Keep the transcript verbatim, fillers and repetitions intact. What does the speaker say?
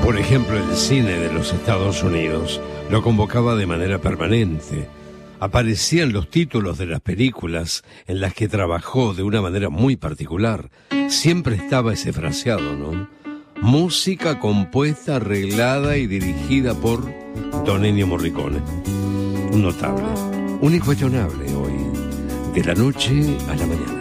Por ejemplo, el cine de los Estados Unidos lo convocaba de manera permanente. Aparecían los títulos de las películas en las que trabajó de una manera muy particular. Siempre estaba ese fraseado, ¿no? Música compuesta, arreglada y dirigida por Don Ennio Morricone. Un notable, un incuestionable hoy, de la noche a la mañana.